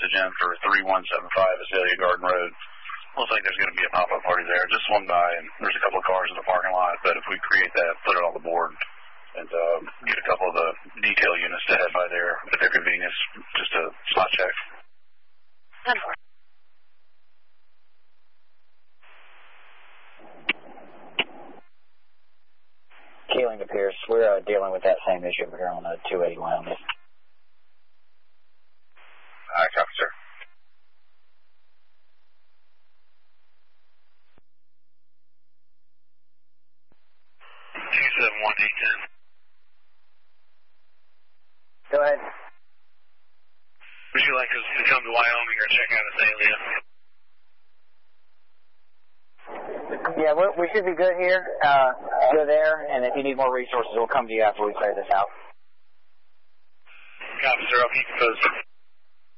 message in for 3175 Azalea Garden Road. Looks like there's going to be a pop-up party there. Just swung by, and there's a couple of cars in the parking lot, but if we create that, put it on the board, and get a couple of the detail units to head by there at their convenience, just a spot check. Keeling to Pierce, we're dealing with that same issue over here on 280 Wyoming. Copy, sir. 271-810. Go ahead. Would you like us to come to Wyoming or check out Azalea? Yeah, we should be good here. Go there, and if you need more resources, we'll come to you after we clear this out. Copy, sir. I'll keep you posted.